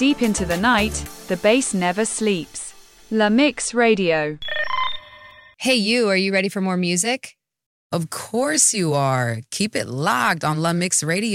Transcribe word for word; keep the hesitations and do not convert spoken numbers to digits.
Deep into the night, the bass never sleeps. La Mix Radio. Hey you, are you ready for more music? Of course you are. Keep it locked on La Mix Radio.